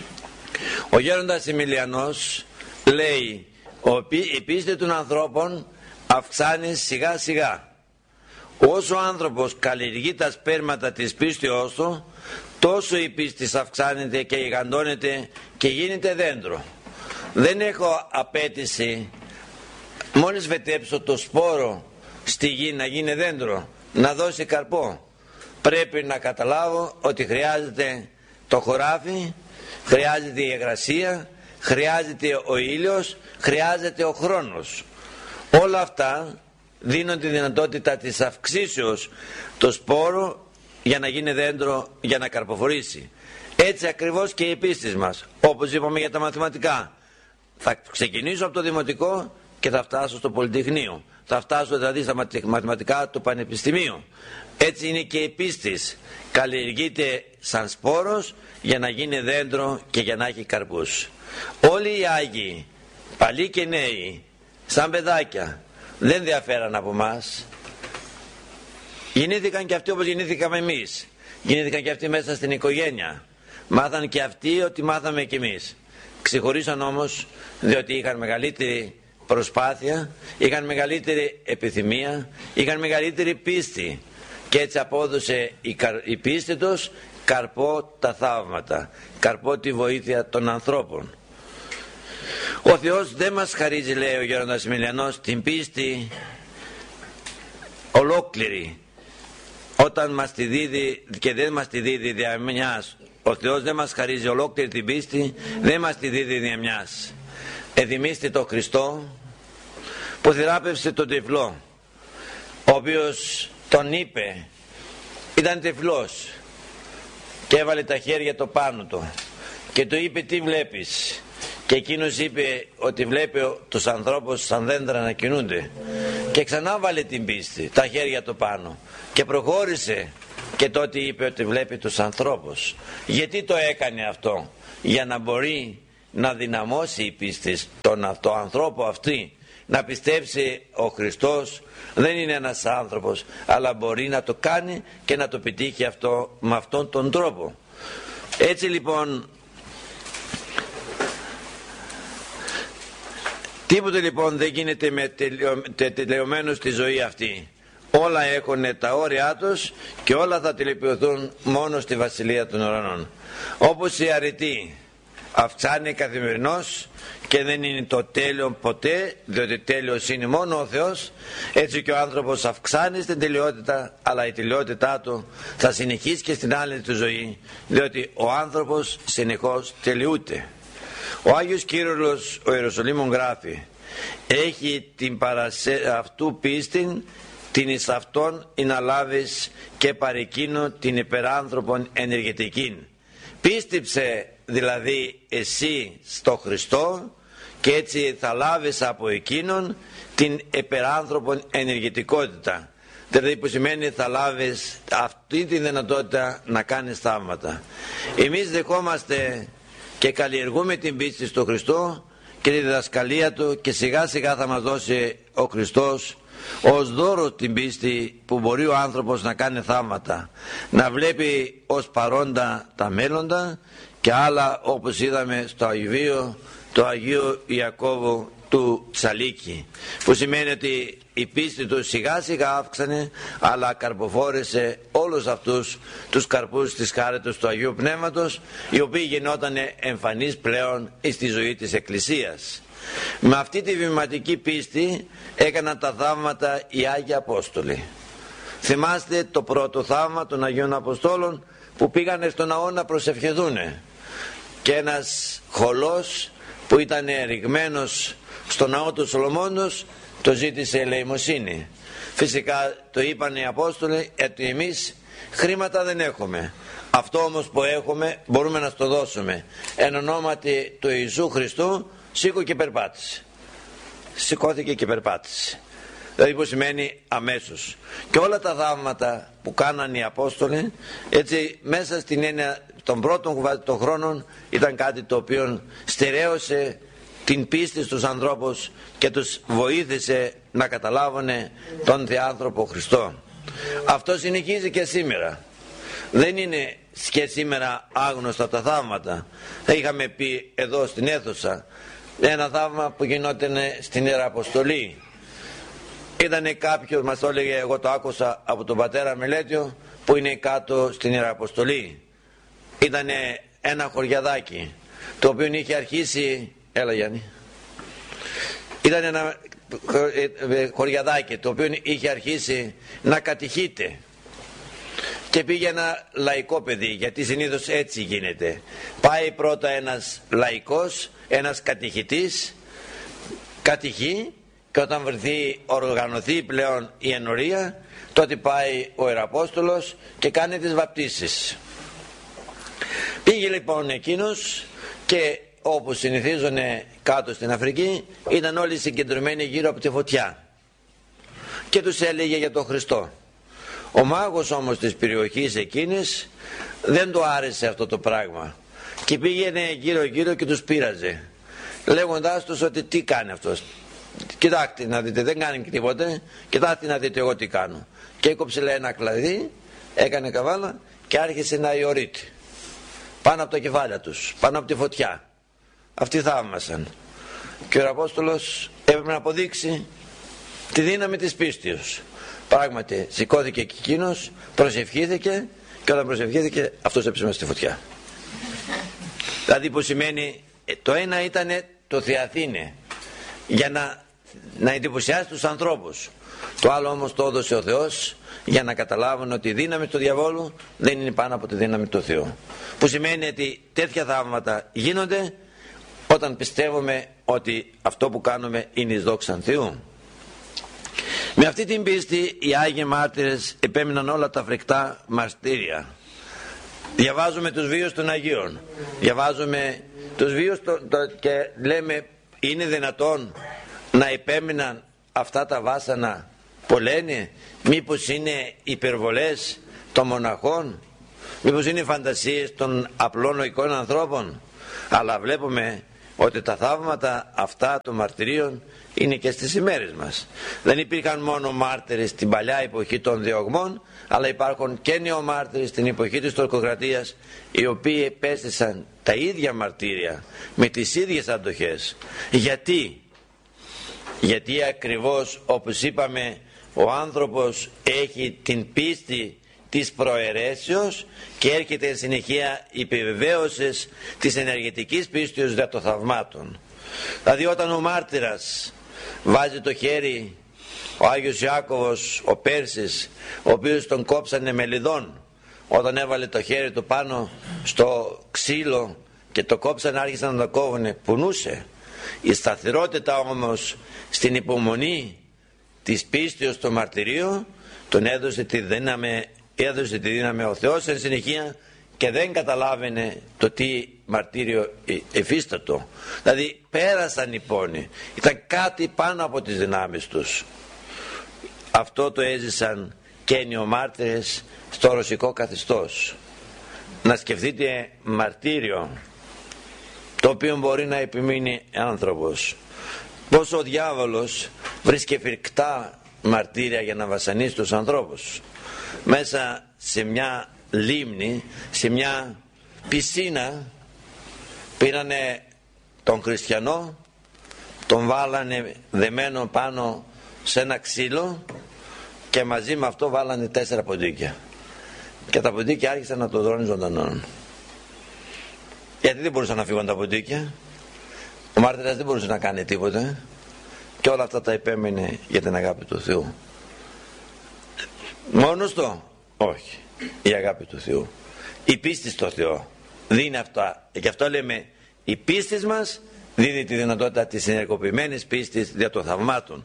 Speaker 2: Ο γέροντας Εμιλιανός λέει, η πίστη των ανθρώπων αυξάνει σιγά σιγά. Όσο ο άνθρωπος καλλιεργεί τα σπέρματα της πίστεώς του, τόσο η πίστη αυξάνεται και γιγαντώνεται και γίνεται δέντρο. Δεν έχω απέτηση μόλις βετέψω το σπόρο στη γη να γίνει δέντρο, να δώσει καρπό. Πρέπει να καταλάβω ότι χρειάζεται το χωράφι, χρειάζεται η υγρασία, χρειάζεται ο ήλιος, χρειάζεται ο χρόνος. Όλα αυτά δίνουν τη δυνατότητα της αυξήσεως το σπόρο για να γίνει δέντρο, για να καρποφορήσει. Έτσι ακριβώς και η πίστη μας. Όπως είπαμε για τα μαθηματικά, θα ξεκινήσω από το δημοτικό και θα φτάσω στο πολυτεχνείο, θα φτάσω δηλαδή στα μαθηματικά του πανεπιστημίου. Έτσι είναι και η πίστη, καλλιεργείται σαν σπόρος για να γίνει δέντρο και για να έχει καρπούς. Όλοι οι Άγιοι, παλιοί και νέοι, σαν παιδάκια, δεν διαφέραν από μας. Γεννήθηκαν και αυτοί όπως γεννήθηκαμε εμείς. Γεννήθηκαν και αυτοί μέσα στην οικογένεια. Μάθαν και αυτοί ότι μάθαμε κι εμείς. Ξεχωρίσαν όμως διότι είχαν μεγαλύτερη προσπάθεια, είχαν μεγαλύτερη επιθυμία, είχαν μεγαλύτερη πίστη. Και έτσι απόδωσε η πίστη τους καρπό τα θαύματα, καρπό τη βοήθεια των ανθρώπων. Ο Θεός δεν μας χαρίζει, λέει ο γέροντας Εμιλιανός, την πίστη ολόκληρη όταν μας τη δίδει και δεν μας τη δίδει δια μιας. Ο Θεός δεν μας χαρίζει ολόκληρη την πίστη, δεν μας τη δίδει δια μιας. Εδημίστε το Χριστό που θεράπευσε τον τυφλό, ο οποίος τον είπε, ήταν τυφλός και έβαλε τα χέρια το πάνω του και του είπε, τι βλέπεις? Και εκείνος είπε ότι βλέπει τους ανθρώπους σαν δέντρα να κινούνται. Και ξανά βάλε την πίστη, τα χέρια του πάνω και προχώρησε. Και τότε είπε ότι βλέπει τους ανθρώπους. Γιατί το έκανε αυτό? Για να μπορεί να δυναμώσει η πίστη το ανθρώπο αυτή, να πιστέψει ο Χριστός δεν είναι ένας άνθρωπος, αλλά μπορεί να το κάνει και να το πετύχει αυτό με αυτόν τον τρόπο. Έτσι λοιπόν, τίποτε λοιπόν δεν γίνεται με τελειωμένο στη ζωή αυτή. Όλα έχουν τα όρια τους και όλα θα τελειοποιηθούν μόνο στη Βασιλεία των Ουρανών. Όπως η αρετή αυξάνει καθημερινώς και δεν είναι το τέλειο ποτέ, διότι τέλειος είναι μόνο ο Θεός, έτσι και ο άνθρωπος αυξάνει στην τελειότητα, αλλά η τελειότητά του θα συνεχίσει και στην άλλη του ζωή, διότι ο άνθρωπος συνεχώς τελειούται. Ο Άγιος Κύρиллος ο Ιεροσολύμων γράφει, έχει την αυτού πίστην την εις αυτόν ή να λάβεις και παρεκείνω την υπεράνθρωπον ενεργητικήν. Πίστεψε δηλαδή εσύ στο Χριστό και έτσι θα λάβεις από εκείνον την υπεράνθρωπον ενεργητικότητα. Δηλαδή που σημαίνει θα λάβεις αυτή τη δυνατότητα να κάνεις θαύματα. Εμείς δεχόμαστε και καλλιεργούμε την πίστη στο Χριστό και τη διδασκαλία Του και σιγά σιγά θα μας δώσει ο Χριστός ως δώρο την πίστη που μπορεί ο άνθρωπος να κάνει θαύματα, να βλέπει ως παρόντα τα μέλλοντα και άλλα όπως είδαμε στο Αγιβείο του Αγίου Ιακώβου του Τσαλίκη, που σημαίνει ότι η πίστη του σιγά σιγά αύξανε αλλά καρποφόρησε όλους αυτούς τους καρπούς της χάριτος του Αγίου Πνεύματος, οι οποίοι γινόταν εμφανείς πλέον στη ζωή της Εκκλησίας. Με αυτή τη βηματική πίστη έκαναν τα θαύματα οι Άγιοι Απόστολοι. Θυμάστε το πρώτο θαύμα των Αγίων Αποστόλων που πήγανε στον ναό να προσευχηθούνε, και ένας χωλός που ήταν ρηγμένος στο ναό του Σολομώντος το ζήτησε ελεημοσύνη. Φυσικά το είπαν οι Απόστολοι, ότι εμείς χρήματα δεν έχουμε, αυτό όμως που έχουμε μπορούμε να στο δώσουμε. Εν ονόματι του Ιησού Χριστού σήκω και περπάτησε. Σηκώθηκε και περπάτησε. Δηλαδή που σημαίνει αμέσως. Και όλα τα θαύματα που κάναν οι Απόστολοι, έτσι μέσα στην έννοια των πρώτων των χρόνων, ήταν κάτι το οποίο στερέωσε την πίστη στους ανθρώπους και τους βοήθησε να καταλάβουν τον Θεάνθρωπο Χριστό. Αυτό συνεχίζει και σήμερα. Δεν είναι και σήμερα άγνωστα τα θαύματα. Είχαμε πει εδώ στην αίθουσα ένα θαύμα που γινόταν στην Ιεραποστολή. Ήτανε κάποιος, μας το έλεγε, εγώ το άκουσα από τον πατέρα Μελέτιο, που είναι κάτω στην Ιεραποστολή. Ήτανε ένα χωριαδάκι το οποίο είχε αρχίσει, έλα Γιάννη, ήταν ένα χωριαδάκι το οποίο είχε αρχίσει να κατηχείται, και πήγε ένα λαϊκό παιδί, γιατί συνήθως έτσι γίνεται. Πάει πρώτα ένας λαϊκός, ένας κατηχητής, κατηχεί, και όταν οργανωθεί πλέον η ενορία, τότε πάει ο Ιεραπόστολος και κάνει τις βαπτίσεις. Πήγε λοιπόν εκείνος, και όπως συνηθίζουνε κάτω στην Αφρική, ήταν όλοι συγκεντρωμένοι γύρω από τη φωτιά και τους έλεγε για τον Χριστό. Ο μάγος όμως της περιοχής εκείνης δεν του άρεσε αυτό το πράγμα και πήγαινε γύρω γύρω και τους πείραζε, λέγοντάς τους ότι τι κάνει αυτός. Κοιτάξτε να δείτε, δεν κάνει τίποτε, κοιτάξτε να δείτε εγώ τι κάνω. Και έκοψε, λέει, ένα κλαδί, έκανε καβάλα και άρχισε να ιωρείται πάνω από τα κεφάλια τους, πάνω από τη φωτιά. Αυτοί θαύμασαν. Και ο Απόστολος έπρεπε να αποδείξει τη δύναμη της πίστης. Πράγματι σηκώθηκε και εκείνος, προσευχήθηκε, και όταν προσευχήθηκε αυτός έπεσε μέσα στη φωτιά. Δηλαδή που σημαίνει, το ένα ήταν το Θεαθήνε, για να εντυπωσιάσει τους ανθρώπους. Το άλλο όμως το έδωσε ο Θεός για να καταλάβουν ότι η δύναμη του διαβόλου δεν είναι πάνω από τη δύναμη του Θεού. Που σημαίνει ότι τέτοια θαύματα γίνονται όταν πιστεύουμε ότι αυτό που κάνουμε είναι εις δόξαν Θεού. Με αυτή την πίστη οι Άγιοι Μάρτυρες επέμειναν όλα τα φρικτά μαρτύρια. Διαβάζουμε τους βίους των Αγίων, διαβάζουμε τους βίους και λέμε, είναι δυνατόν να επέμειναν αυτά τα βάσανα που λένε? Μήπως είναι υπερβολές των μοναχών, μήπως είναι φαντασίες των απλών νοικών ανθρώπων? Αλλά βλέπουμε ότι τα θαύματα αυτά των μαρτυρίων είναι και στις ημέρες μας. Δεν υπήρχαν μόνο μάρτυρες στην παλιά εποχή των διωγμών, αλλά υπάρχουν και νεομάρτυρες στην εποχή της τουρκοκρατίας, οι οποίοι επέστησαν τα ίδια μαρτύρια με τις ίδιες αντοχές. Γιατί ακριβώς όπως είπαμε, ο άνθρωπος έχει την πίστη της προαιρέσεως και έρχεται εν συνεχεία η επιβεβαίωση της ενεργητικής πίστης για το θαυμάτων. Δηλαδή όταν ο μάρτυρας βάζει το χέρι, ο Άγιος Ιάκωβος ο Πέρσης, ο οποίος τον κόψανε με λιδόν, όταν έβαλε το χέρι του πάνω στο ξύλο και το κόψανε, άρχισαν να το κόβουνε, πουνούσε. Η σταθερότητα όμως στην υπομονή της πίστης στο μαρτυρίο τον έδωσε τη δύναμη ο Θεός εν συνεχεία, και δεν καταλάβαινε το τι μαρτύριο εφίστατο. Δηλαδή πέρασαν οι πόνοι, ήταν κάτι πάνω από τις δυνάμεις τους. Αυτό το έζησαν και οι νεομάρτυρες στο ρωσικό καθεστώς. Να σκεφτείτε μαρτύριο το οποίο μπορεί να επιμείνει άνθρωπος. Πως ο διάβολος βρίσκει φρικτά μαρτύρια για να βασανίσει τους ανθρώπους. Μέσα σε μια λίμνη, σε μια πισίνα, πήρανε τον χριστιανό, τον βάλανε δεμένο πάνω σε ένα ξύλο και μαζί με αυτό βάλανε 4 ποντίκια, και τα ποντίκια άρχισαν να το τρώνε ζωντανόν. Γιατί δεν μπορούσαν να φύγουν τα ποντίκια? Ο μάρτυρας δεν μπορούσε να κάνει τίποτα και όλα αυτά τα επέμενε για την αγάπη του Θεού. Μόνος του? Όχι. Η αγάπη του Θεού, η πίστη στο Θεό δίνει αυτά. Και αυτό λέμε, η πίστη μας δίνει τη δυνατότητα της ενεργοποιημένης πίστης δια των θαυμάτων.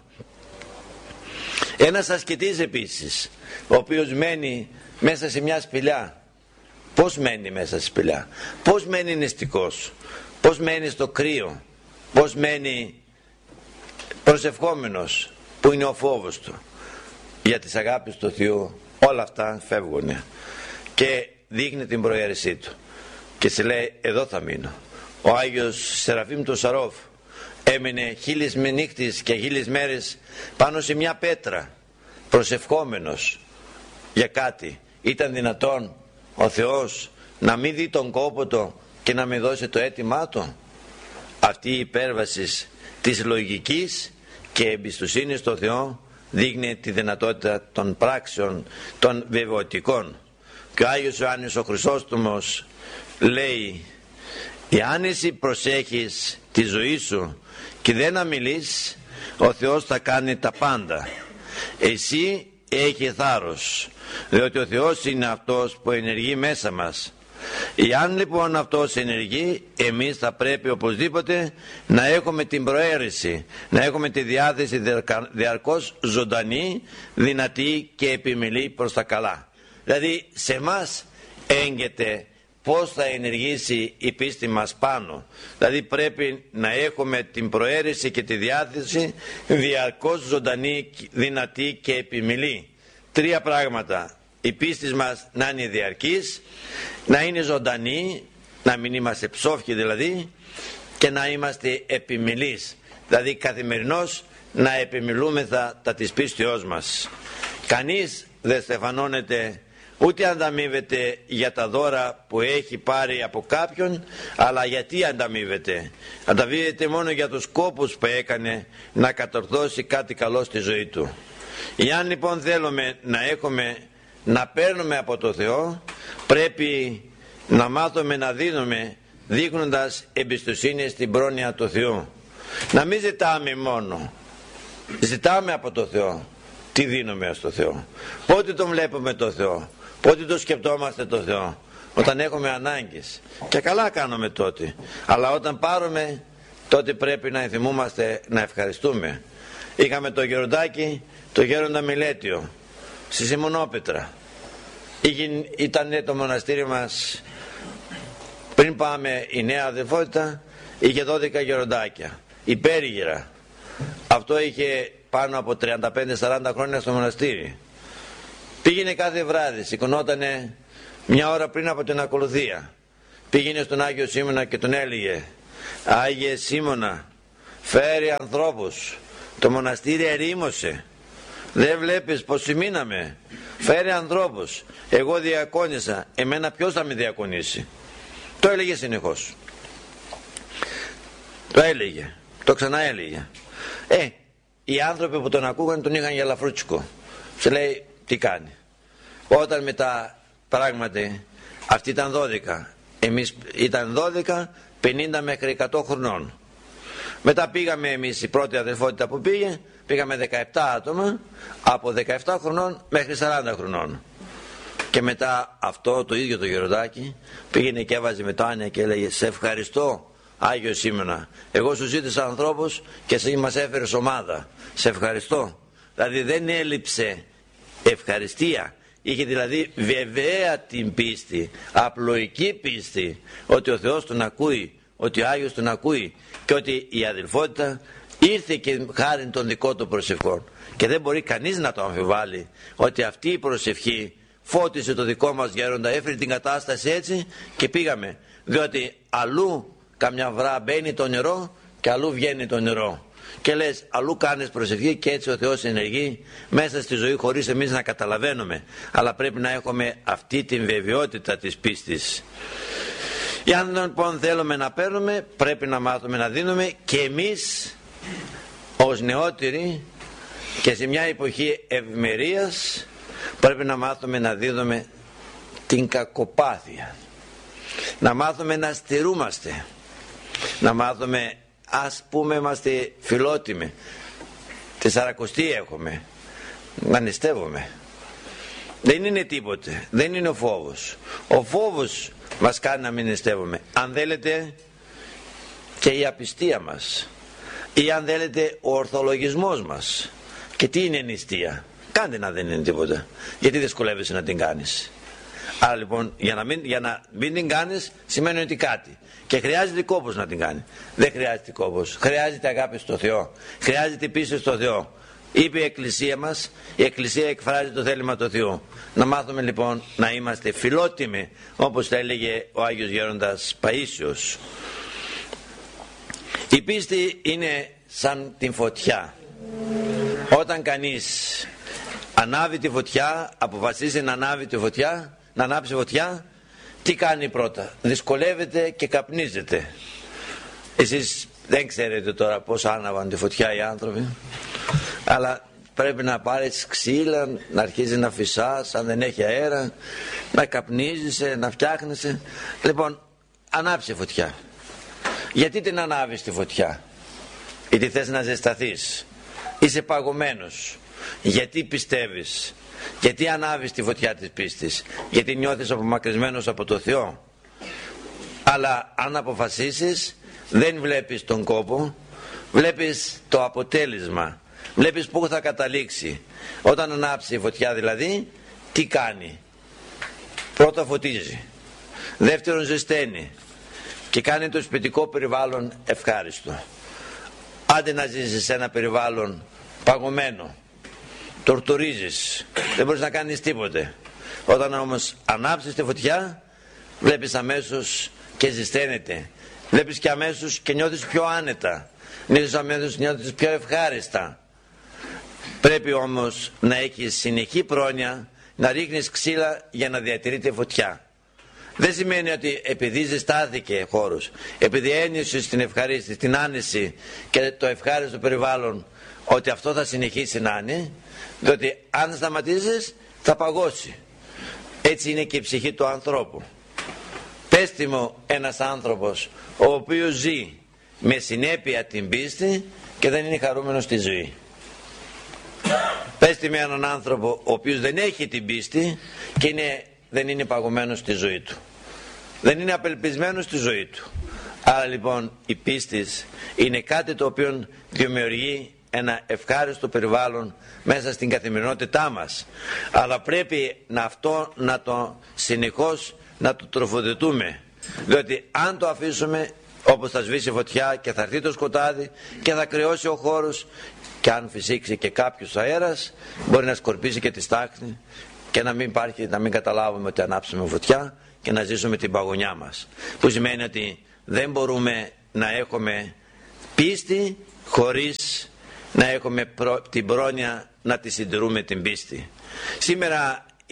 Speaker 2: Ένας ασκητής επίσης, ο οποίος μένει μέσα σε μια σπηλιά, πώς μένει μέσα στη σπηλιά, πώς μένει νηστικός, πώς μένει στο κρύο, πώς μένει προσευχόμενος, που είναι ο φόβος του? Για τις αγάπης του Θεού όλα αυτά φεύγουν και δείχνει την προαίρεσή του και σε λέει, εδώ θα μείνω. Ο Άγιος Σεραφείμ του Σαρόφ έμεινε 1000 νύχτες και 1000 μέρες πάνω σε μια πέτρα, προσευχόμενος για κάτι. Ήταν δυνατόν ο Θεός να μην δει τον κόπο του και να μην δώσει το αίτημά του? Αυτή η υπέρβαση της λογικής και εμπιστοσύνης στο Θεό δείχνει τη δυνατότητα των πράξεων των βεβαιωτικών. Και ο Άγιος Ιωάννης ο Χρυσόστομος λέει, εάν εσύ προσέχεις τη ζωή σου και δεν αμιλείς, ο Θεός θα κάνει τα πάντα. Εσύ έχει θάρρος, διότι ο Θεός είναι αυτός που ενεργεί μέσα μας. Εάν λοιπόν αυτός ενεργεί, εμείς θα πρέπει οπωσδήποτε να έχουμε την προαίρεση, να έχουμε τη διάθεση διαρκώς ζωντανή, δυνατή και επιμελή προς τα καλά. Δηλαδή σε μας έγκυται πώς θα ενεργήσει η πίστη μας πάνω. Δηλαδή πρέπει να έχουμε την προαίρεση και τη διάθεση διαρκώς ζωντανή, δυνατή και επιμελή. 3 πράγματα: η πίστη μας να είναι διαρκής, να είναι ζωντανή, να μην είμαστε ψόφοι δηλαδή, και να είμαστε επιμελείς, δηλαδή καθημερινώς να επιμελούμεθα τα της πίστεώς μας. Κανείς δεν στεφανώνεται ούτε ανταμείβεται για τα δώρα που έχει πάρει από κάποιον, αλλά γιατί ανταμείβεται? Ανταμείβεται μόνο για τους κόπους που έκανε να κατορθώσει κάτι καλό στη ζωή του. Εάν λοιπόν θέλουμε να παίρνουμε από το Θεό, πρέπει να μάθουμε να δίνουμε, δείχνοντας εμπιστοσύνη στην πρόνοια του Θεού. Να μην ζητάμε μόνο, ζητάμε από το Θεό. Τι δίνουμε στο Θεό? Πότε τον βλέπουμε το Θεό? Πότε το σκεπτόμαστε το Θεό? Όταν έχουμε ανάγκες, και καλά κάνουμε τότε. Αλλά όταν πάρουμε, τότε πρέπει να θυμούμαστε να ευχαριστούμε. Είχαμε το γεροντάκι, το γέροντα Μιλέτιο, στη Σιμονόπετρα. Ήταν το μοναστήρι μας, πριν πάμε η νέα αδελφότητα, είχε 12 γεροντάκια, υπέριγυρα. Αυτό είχε πάνω από 35-40 χρόνια στο μοναστήρι. Πήγαινε κάθε βράδυ, σηκωνότανε 1 ώρα πριν από την ακολουθία. Πήγαινε στον Άγιο Σίμωνα και τον έλεγε, Άγιε Σίμωνα, φέρει ανθρώπους, το μοναστήρι ερήμωσε, δεν βλέπεις πως σημείναμε? Φέρει ανθρώπους, εγώ διακόνησα, εμένα ποιος θα με διακονήσει? Το έλεγε συνεχώς, το έλεγε, το ξαναέλεγε. Οι άνθρωποι που τον ακούγαν τον είχαν για λαφρούτσικο. Σε λέει, τι κάνει? Όταν μετά πράγματι αυτοί ήταν 12, εμείς ήταν 12, 50 μέχρι 100 χρονών. Μετά πήγαμε εμείς, η πρώτη αδελφότητα που πήγαμε 17 άτομα, από 17 χρονών μέχρι 40 χρονών. Και μετά αυτό το ίδιο το γεροντάκι πήγαινε και έβαζε με το Άνια και έλεγε, σε ευχαριστώ Άγιο Σίμωνα, εγώ σου ζήτησα ανθρώπους και εσύ μας έφερες ομάδα, σε ευχαριστώ. Δηλαδή δεν έλειψε ευχαριστία, είχε δηλαδή βεβαία την πίστη, απλοϊκή πίστη, ότι ο Θεός τον ακούει, ότι ο Άγιος τον ακούει και ότι η αδελφότητα ήρθε και χάρη των δικών του προσευχών. Και δεν μπορεί κανείς να το αμφιβάλλει ότι αυτή η προσευχή φώτισε το δικό μας γέροντα, έφερε την κατάσταση έτσι και πήγαμε. Διότι αλλού καμιά βρά μπαίνει το νερό και αλλού βγαίνει το νερό. Και λες, αλλού κάνεις προσευχή και έτσι ο Θεός ενεργεί μέσα στη ζωή χωρίς εμείς να καταλαβαίνουμε. Αλλά πρέπει να έχουμε αυτή την βεβαιότητα της πίστης. Αν λοιπόν θέλουμε να παίρνουμε, πρέπει να μάθουμε να δίνουμε και εμείς ως νεότεροι και σε μια εποχή ευημερίας πρέπει να μάθουμε να δίδουμε την κακοπάθεια, να μάθουμε να στερούμαστε, να μάθουμε ας πούμε είμαστε φιλότιμοι, 40 έχουμε, να νηστεύουμε. Δεν είναι τίποτε, δεν είναι ο φόβος. Ο φόβος μας κάνει να μην νηστεύουμε. Αν θέλετε και η απιστία μας, ή αν θέλετε ο ορθολογισμός μας. Και τι είναι νηστεία? Κάντε να δεν είναι τίποτα. Γιατί δυσκολεύεσαι να την κάνεις? Άρα λοιπόν για να μην την κάνεις σημαίνει ότι κάτι. Και χρειάζεται κόπος να την κάνει. Δεν χρειάζεται κόπος. Χρειάζεται αγάπη στο Θεό. Χρειάζεται πίστη στο Θεό. Είπε η Εκκλησία μας, η Εκκλησία εκφράζει το θέλημα του Θεού. Να μάθουμε λοιπόν να είμαστε φιλότιμοι, όπως τα έλεγε ο Άγιος Γέροντας Παΐσιος. Η πίστη είναι σαν την φωτιά. Όταν κανείς ανάβει τη φωτιά, αποφασίζει να ανάβει τη φωτιά, να ανάψει φωτιά, τι κάνει πρώτα? Δυσκολεύεται και καπνίζεται. Εσείς δεν ξέρετε τώρα πώς άναβαν τη φωτιά οι άνθρωποι, αλλά πρέπει να πάρεις ξύλα, να αρχίζει να φυσάς, αν δεν έχει αέρα, να καπνίζεσαι, να φτιάχνεσαι. Λοιπόν, ανάψε φωτιά. Γιατί την ανάβεις τη φωτιά? Γιατί θες να ζεσταθείς, είσαι παγωμένος. Γιατί πιστεύεις? Γιατί ανάβεις τη φωτιά της πίστης? Γιατί νιώθεις απομακρυσμένος από το Θεό. Αλλά αν αποφασίσεις, δεν βλέπεις τον κόπο, βλέπεις το αποτέλεσμα, βλέπεις πού θα καταλήξει. Όταν ανάψει η φωτιά δηλαδή, τι κάνει? Πρώτα φωτίζει, δεύτερον ζεσταίνει και κάνει το σπιτικό περιβάλλον ευχάριστο. Άντε να ζήσεις σε ένα περιβάλλον παγωμένο, τορτουρίζεις, δεν μπορείς να κάνεις τίποτε. Όταν όμως ανάψεις τη φωτιά, βλέπεις αμέσως και ζεσταίνεται. Βλέπεις και αμέσως και νιώθεις πιο άνετα, νιώθεις πιο ευχάριστα. Πρέπει όμως να έχεις συνεχή πρόνοια, να ρίχνεις ξύλα για να διατηρείται φωτιά. Δεν σημαίνει ότι επειδή ζεστάθηκε χώρος, επειδή ένιωσες την ευχαρίστηση, την άνεση και το ευχάριστο περιβάλλον, ότι αυτό θα συνεχίσει να είναι, διότι αν σταματήσεις θα παγώσει. Έτσι είναι και η ψυχή του ανθρώπου. Πέστε μου ένας άνθρωπος ο οποίος ζει με συνέπεια την πίστη και δεν είναι χαρούμενος στη ζωή. Πέστε με έναν άνθρωπο ο οποίος δεν έχει την πίστη και δεν είναι παγωμένος στη ζωή του. Δεν είναι απελπισμένος στη ζωή του. Άρα λοιπόν η πίστη είναι κάτι το οποίο δημιουργεί ένα ευχάριστο περιβάλλον μέσα στην καθημερινότητά μας. Αλλά πρέπει να το συνεχώς να το τροφοδοτούμε. Διότι αν το αφήσουμε, όπως θα σβήσει φωτιά και θα έρθει το σκοτάδι και θα κρυώσει ο χώρος, και αν φυσήξει και κάποιος αέρας, μπορεί να σκορπίσει και τη στάχτη και να μην καταλάβουμε ότι ανάψουμε φωτιά και να ζήσουμε την παγωνιά μας. Που σημαίνει ότι δεν μπορούμε να έχουμε πίστη χωρίς να έχουμε την πρόνοια να τη συντηρούμε την πίστη. Σήμερα